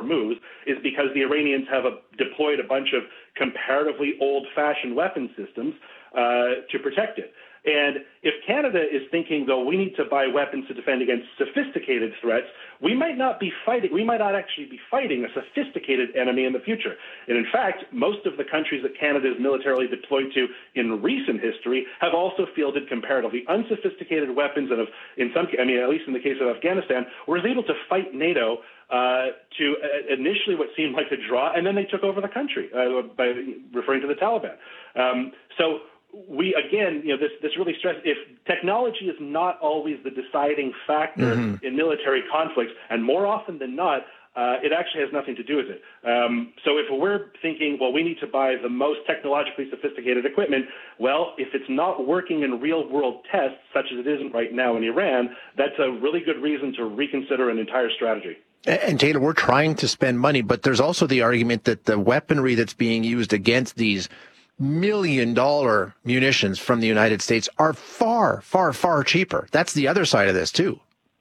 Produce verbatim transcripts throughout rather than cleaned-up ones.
Hormuz is because the Iranians have a, deployed a bunch of comparatively old-fashioned weapon systems uh, to protect it. And if Canada is thinking, though, we need to buy weapons to defend against sophisticated threats, we might not be fighting, we might not actually be fighting a sophisticated enemy in the future. And in fact, most of the countries that Canada is militarily deployed to in recent history have also fielded comparatively unsophisticated weapons and have, in some, I mean, at least in the case of Afghanistan, was able to fight NATO uh, to uh, initially what seemed like a draw, and then they took over the country uh, by referring to the Taliban. Um, so we, again, you know, this, this really stresses, if technology is not always the deciding factor mm-hmm. in military conflicts, and more often than not, uh, it actually has nothing to do with it. Um, so if we're thinking, well, we need to buy the most technologically sophisticated equipment, well, if it's not working in real-world tests, such as it isn't right now in Iran, that's a really good reason to reconsider an entire strategy. And Taylor, we're trying to spend money, but there's also the argument that the weaponry that's being used against these million dollar munitions from the United States are far, far, far cheaper. That's the other side of this, too.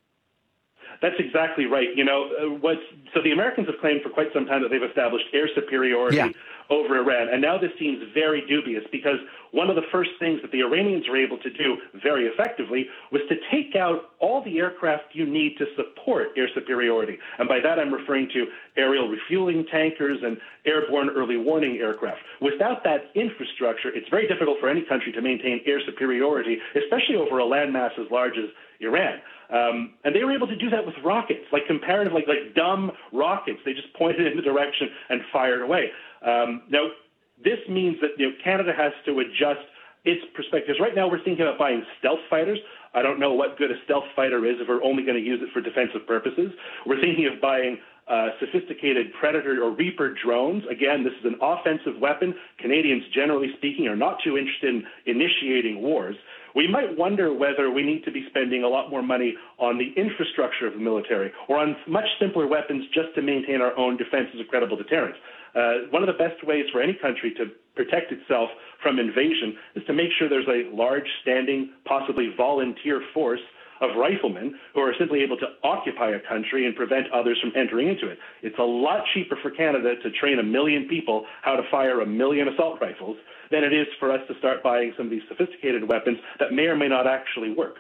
That's exactly right. You know, uh, what's, so the Americans have claimed for quite some time that they've established air superiority yeah. over Iran. And now this seems very dubious because one of the first things that the Iranians were able to do very effectively was to take out all the aircraft you need to support air superiority. And by that, I'm referring to aerial refueling tankers and airborne early warning aircraft. Without that infrastructure, it's very difficult for any country to maintain air superiority, especially over a landmass as large as Iran. Um, and they were able to do that with rockets, like comparative, like, like dumb rockets. They just pointed in the direction and fired away. Um, now, this means that you know, Canada has to adjust its perspectives. Right now, we're thinking about buying stealth fighters. I don't know what good a stealth fighter is if we're only going to use it for defensive purposes. We're thinking of buying uh, sophisticated Predator or Reaper drones. Again, this is an offensive weapon. Canadians, generally speaking, are not too interested in initiating wars. We might wonder whether we need to be spending a lot more money on the infrastructure of the military or on much simpler weapons just to maintain our own defense as a credible deterrent. Uh, one of the best ways for any country to protect itself from invasion is to make sure there's a large, standing, possibly volunteer force of riflemen who are simply able to occupy a country and prevent others from entering into it. It's a lot cheaper for Canada to train a million people how to fire a million assault rifles than it is for us to start buying some of these sophisticated weapons that may or may not actually work.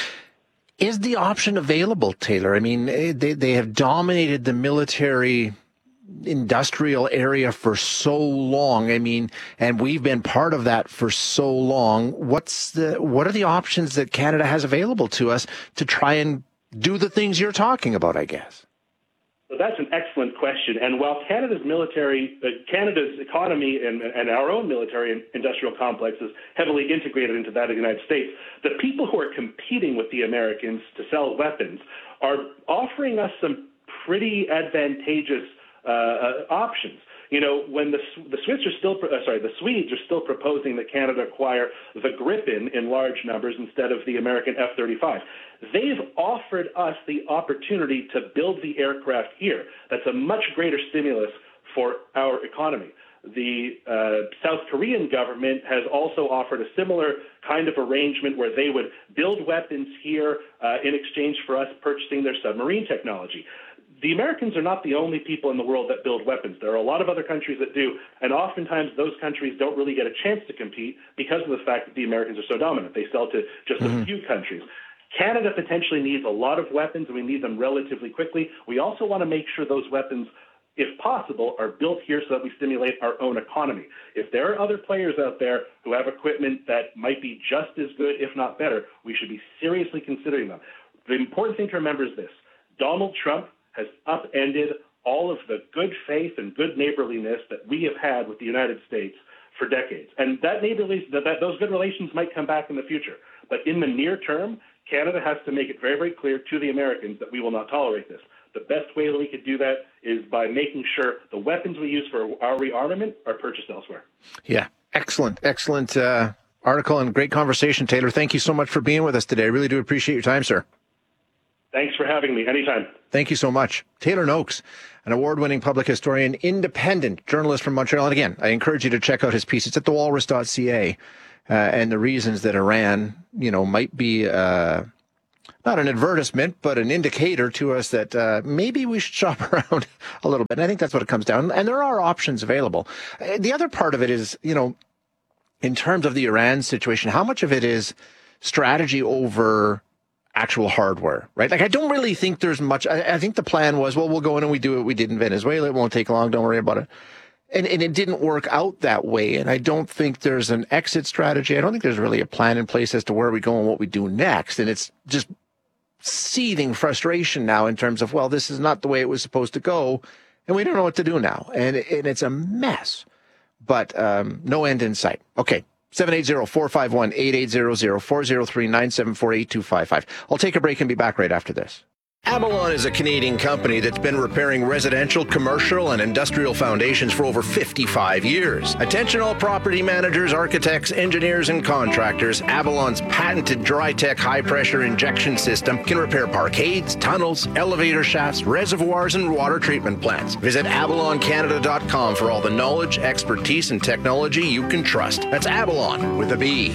Is the option available, Taylor? I mean, they, they have dominated the military industrial area for so long. I mean, and we've been part of that for so long. What's the, what are the options that Canada has available to us to try and do the things you're talking about, I guess? Well, that's an excellent question. And while Canada's military, uh, Canada's economy and, and our own military and industrial complex is heavily integrated into that of the United States, the people who are competing with the Americans to sell weapons are offering us some pretty advantageous uh, uh, options. You know, when the the Swiss are still uh, sorry, the Swedes are still proposing that Canada acquire the Gripen in large numbers instead of the American F thirty-five. They've offered us the opportunity to build the aircraft here. That's a much greater stimulus for our economy. The uh, South Korean government has also offered a similar kind of arrangement where they would build weapons here uh, in exchange for us purchasing their submarine technology. The Americans are not the only people in the world that build weapons. There are a lot of other countries that do, and oftentimes those countries don't really get a chance to compete because of the fact that the Americans are so dominant. They sell to just mm-hmm. a few countries. Canada potentially needs a lot of weapons, and we need them relatively quickly. We also want to make sure those weapons, if possible, are built here so that we stimulate our own economy. If there are other players out there who have equipment that might be just as good, if not better, we should be seriously considering them. The important thing to remember is this. Donald Trump has upended all of the good faith and good neighborliness that we have had with the United States for decades. And that neighborly, that, that those good relations might come back in the future. But in the near term, Canada has to make it very, very clear to the Americans that we will not tolerate this. The best way that we could do that is by making sure the weapons we use for our rearmament are purchased elsewhere. Yeah, excellent, excellent uh, article and great conversation, Taylor. Thank you so much for being with us today. I really do appreciate your time, sir. Thanks for having me. Anytime. Thank you so much. Taylor Noakes, an award-winning public historian, independent journalist from Montreal. And again, I encourage you to check out his piece. It's at the walrus dot c a. Uh, and the reasons that Iran, you know, might be uh, not an advertisement, but an indicator to us that uh, maybe we should shop around a little bit. And I think that's what it comes down. And there are options available. The other part of it is, you know, in terms of the Iran situation, how much of it is strategy over actual hardware, right? Like, I don't really think there's much. I, I think the plan was, well, we'll go in and we do what we did in Venezuela. It won't take long. Don't worry about it. And, and it didn't work out that way. And I don't think there's an exit strategy. I don't think there's really a plan in place as to where we go and what we do next. And it's just seething frustration now in terms of, well, this is not the way it was supposed to go. And we don't know what to do now. And, and it's a mess, but um, no end in sight. Okay. seven eight zero, four five one, eight eight zero zero, four zero three, nine seven four, eight two five five. I'll take a break and be back right after this. Avalon is a Canadian company that's been repairing residential, commercial, and industrial foundations for over fifty-five years. Attention all property managers, architects, engineers, and contractors. Avalon's patented Dry-Tech high-pressure injection system can repair parkades, tunnels, elevator shafts, reservoirs, and water treatment plants. Visit avalon canada dot com for all the knowledge, expertise, and technology you can trust. That's Avalon with a B.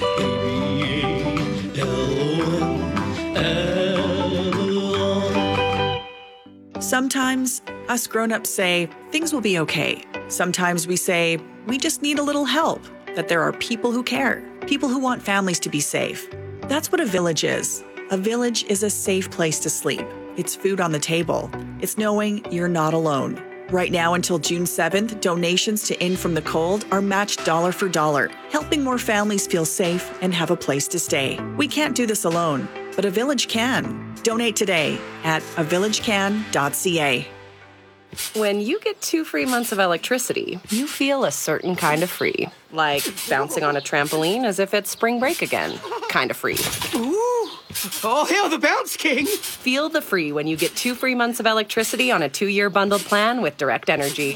Sometimes us grown-ups say things will be okay. Sometimes we say we just need a little help, that there are people who care, people who want families to be safe. That's what a village is. A village is a safe place to sleep. It's food on the table. It's knowing you're not alone. Right now until June seventh, donations to In From the Cold are matched dollar for dollar, helping more families feel safe and have a place to stay. We can't do this alone, but a village can. Donate today at a village can dot c a. When you get two free months of electricity, you feel a certain kind of free. Like bouncing on a trampoline as if it's spring break again. Kind of free. Ooh! All hail the Bounce King! Feel the free when you get two free months of electricity on a two-year bundled plan with Direct Energy.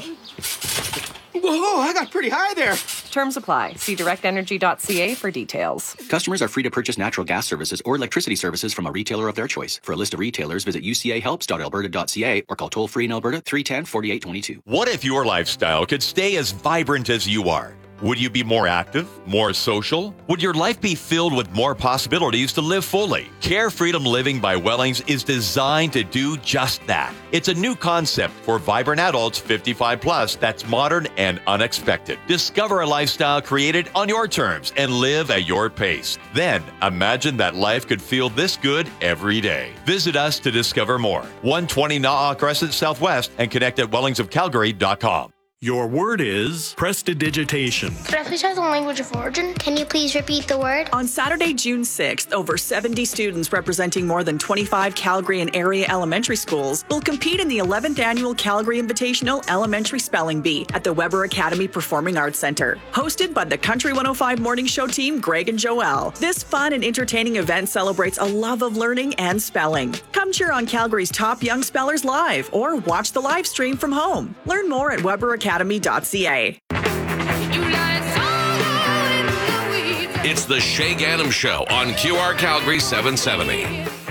Whoa, I got pretty high there. Terms apply. See direct energy dot c a for details. Customers are free to purchase natural gas services or electricity services from a retailer of their choice. For a list of retailers, visit u c a helps dot alberta dot c a or call toll-free in Alberta three one zero, four eight two two. What if your lifestyle could stay as vibrant as you are? Would you be more active, more social? Would your life be filled with more possibilities to live fully? Care Freedom Living by Wellings is designed to do just that. It's a new concept for vibrant adults fifty-five plus that's modern and unexpected. Discover a lifestyle created on your terms and live at your pace. Then imagine that life could feel this good every day. Visit us to discover more. one twenty Na'a Crescent Southwest and connect at wellings of calgary dot com. Your word is prestidigitation. Could I please have the language of origin? Can you please repeat the word? On Saturday, June sixth, over seventy students representing more than twenty-five Calgary and area elementary schools will compete in the eleventh Annual Calgary Invitational Elementary Spelling Bee at the Weber Academy Performing Arts Centre. Hosted by the Country one oh five Morning Show team, Greg and Joelle. This fun and entertaining event celebrates a love of learning and spelling. Come cheer on Calgary's top young spellers live or watch the live stream from home. Learn more at weber academy dot c a. It's the Shay Ganem Show on Q R Calgary seven seventy.